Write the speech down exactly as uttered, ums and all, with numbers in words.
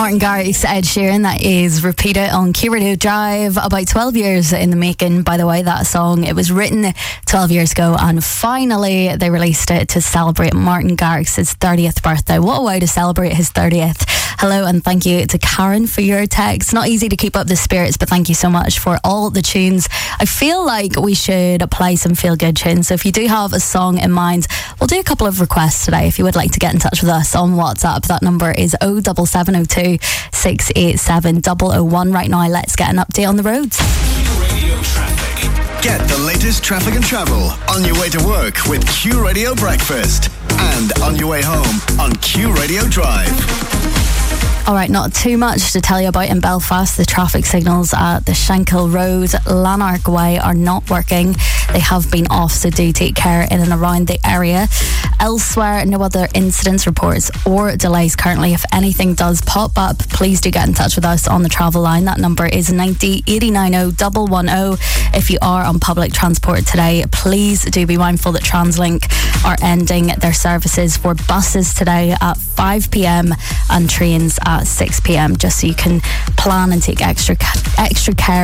Martin Garrix, Ed Sheeran, that is Repeat It on Q Radio Drive. About twelve years in the making, by the way, that song. It was written twelve years ago, and finally they released it to celebrate Martin Garrix's thirtieth birthday. What a way to celebrate his thirtieth. Hello, and thank you to Karen for your text. Not easy to keep up the spirits, but thank you so much for all the tunes. I feel like we should play some feel-good tunes. So if you do have a song in mind, we'll do a couple of requests today. If you would like to get in touch with us on WhatsApp, that number is oh seven seven oh two, six eight seven, zero zero one. Right now, let's get an update on the roads. Radio traffic. Get the latest traffic and travel on your way to work with Q Radio Breakfast, and on your way home on Q Radio Drive. All right, not too much to tell you about in Belfast. The traffic signals at the Shankill Road, Lanark Way are not working. They have been off, so do take care in and around the area. Elsewhere, no other incidents, reports or delays currently. If anything does pop up, please do get in touch with us on the travel line. That number is ninety, eight nine oh, one one oh. If you are on public transport today, please do be mindful that TransLink are ending their services for buses today at five p.m. and trains at six p.m, just so you can plan and take extra extra care